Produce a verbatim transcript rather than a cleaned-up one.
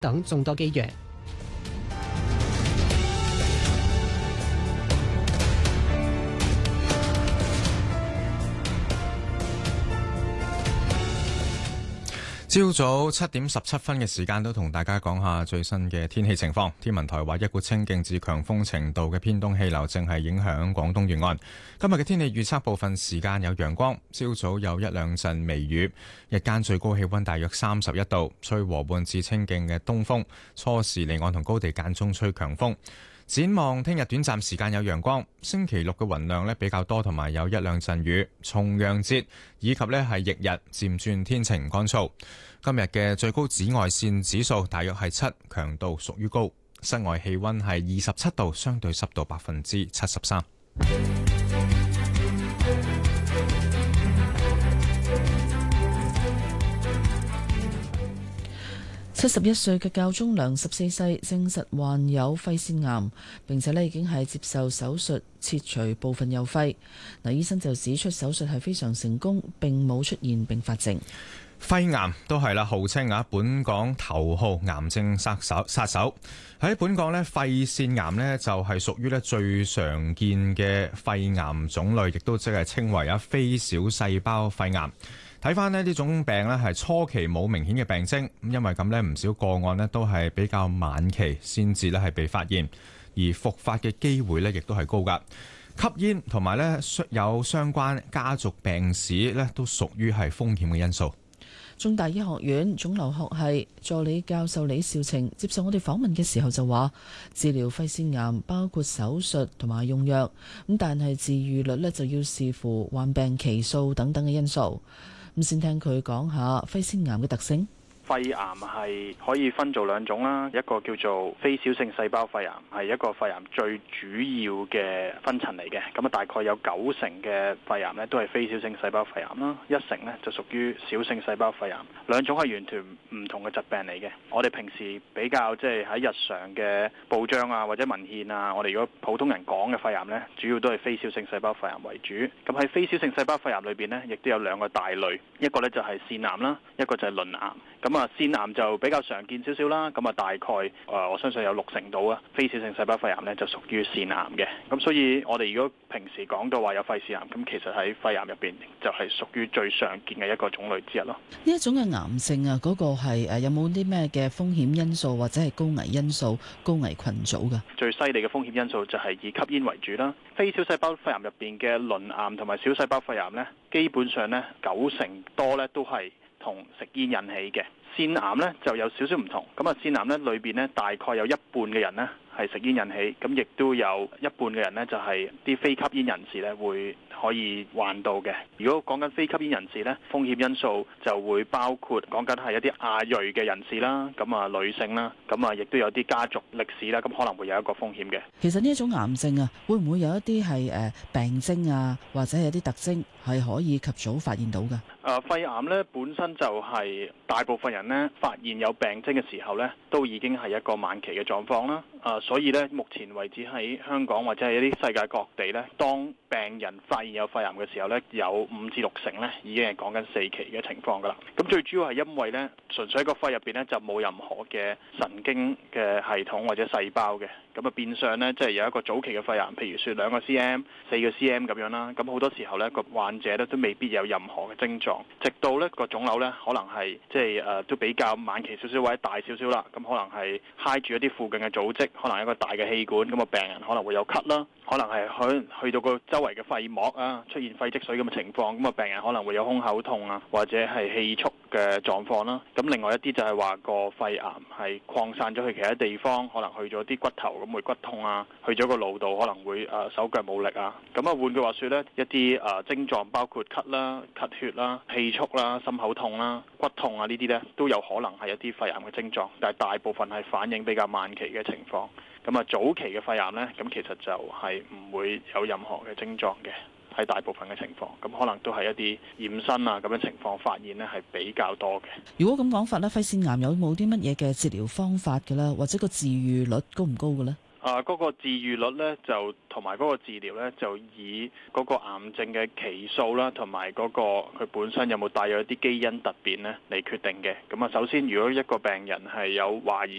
等眾多機遇。 朝早七點十七分嘅時間，都同大家講下最新嘅天氣情況。天文台話，一股清勁至強風程度嘅偏東氣流正係影響廣東沿岸。今日嘅天氣預測，部分時間有陽光，朝早有一兩陣微雨，日間最高氣溫大約三十一度，吹和緩至清勁嘅東風，初時離岸同高地間中吹強風。展望聽日短暫時間有陽光，星期六嘅雲量呢比較多，同埋有一兩陣雨。重陽節以及呢係翌日漸轉天晴乾燥。今日嘅最高紫外線指數大約係七，強度屬於高。室外氣溫係二十七度，相對濕度百分之七十三。 七十一歲嘅教宗良十四世證實患有肺腺癌，並且咧已經係接受手術切除部分右肺。嗱，醫生就指出手術係非常成功，並冇出現併發症。 肺癌都係啦，號稱啊本港頭號癌症殺手。殺手喺本港咧，肺腺癌咧就係屬於咧最常見嘅肺癌種類，亦都即係稱為啊非小細胞肺癌。睇翻咧呢種病咧係初期冇明顯嘅病徵，咁因為咁咧唔少個案咧都係比較晚期先至咧係被發現，而復發嘅機會咧亦都係高噶。吸煙同埋咧有相關家族病史咧都屬於係風險嘅因素。 中大醫學院腫瘤學系助理教授李兆晴接受我哋訪問嘅時候就話，治療肺腺癌包括手術同埋用藥，咁但係治愈率咧就要視乎患病期數等等嘅因素。咁先聽佢講下肺腺癌嘅特性。 肺癌係可以分做兩種啦，一個叫做非小性細胞肺癌，係一個肺癌最主要嘅分層嚟嘅。咁啊，大概有九成嘅肺癌咧都係非小性細胞肺癌啦，一成咧就屬於小性細胞肺癌。兩種係完全唔同嘅疾病嚟嘅。我哋平時比較即係喺日常嘅報章啊或者文獻啊，我哋如果普通人講嘅肺癌咧，主要都係非小性細胞肺癌為主。咁喺非小性細胞肺癌裏邊咧，亦都有兩個大類，一個咧就係腺癌啦，一個就係鱗癌。咁啊，腺癌就比較常見少少啦。咁啊，大概誒，我相信有六成度啊，非小性細胞肺癌咧就屬於腺癌嘅。咁所以我哋如果平時講到話有肺腺癌，咁其實喺肺癌入邊就係屬於最常見嘅一個種類之一咯。 呢一種嘅癌症啊，嗰個係誒有冇啲咩嘅風險因素或者係高危因素、高危群組㗎？最犀利嘅風險因素就係以吸煙為主啦。非小細胞肺癌入邊嘅鱗癌同埋小細胞肺癌咧，基本上咧九成多咧都係同食煙引起嘅。腺癌咧就有少少唔同，咁啊腺癌咧裏邊咧大概有一半嘅人咧係食煙引起，咁亦都有一半嘅人咧就係啲非吸煙人士咧會可以患到嘅。如果講緊非吸煙人士咧，風險因素就會包括講緊係一啲亞裔嘅人士啦，咁啊女性啦，咁啊亦都有啲家族歷史啦，咁可能會有一個風險嘅。其實呢一種癌症啊，會唔會有一啲係誒病徵啊，或者係一啲特徵係可以及早發現到㗎？誒肺癌咧本身就係大部分人咧發現有病徵嘅時候咧，都已經係一個晚期嘅狀況啦。誒所以咧，目前為止喺香港或者係一啲世界各地咧，當病人發現有肺癌嘅時候咧，有五至六成咧已經係講緊四期嘅情況㗎啦。咁最主要係因為咧，純粹喺個肺入邊咧就冇任何嘅神經嘅系統或者細胞嘅，咁啊變相咧即係有一個早期嘅肺癌，譬如説兩個 cm、四個 cm 咁樣啦。咁好多時候咧個患者咧都未必有任何嘅症狀，直到咧個腫瘤咧可能係即係誒都比較晚期少少或者大少少啦。咁可能係揩住一啲附近嘅組織，可能一個大嘅氣管，咁啊病人可能會有咳啦，可能係去去到個周圍嘅肺膜啊出現肺積水咁嘅情況，咁啊病人可能會有胸口痛啊或者係氣促嘅狀況啦。咁另外一啲就係話個肺癌係擴散咗去其他地方，可能去咗啲骨頭咁會骨痛啊，去咗個腦度可能會誒手腳冇力啊。咁啊換句話說咧，一啲誒症狀包括咳啦、咳血啦、氣促啦、心口痛啦、骨痛啊呢啲咧都有可能係一啲肺癌嘅症狀，但係大部分係反映比較晚期嘅情況。咁啊早期嘅肺癌咧，咁其實就係唔會有任何嘅症狀嘅。喺大部分嘅情況，咁可能都係一啲驗身啊咁樣情況發現呢係比較多嘅。如果咁講法咧，肺腺癌有冇啲乜嘢嘅治療方法嘅咧，或者個治愈率高唔高嘅咧？ 啊，嗰個治愈率咧就同埋嗰個治療咧就以嗰個癌症嘅期數啦，同埋嗰個佢本身有冇帶有一啲基因突變咧嚟決定嘅。咁啊，首先如果一個病人係有懷疑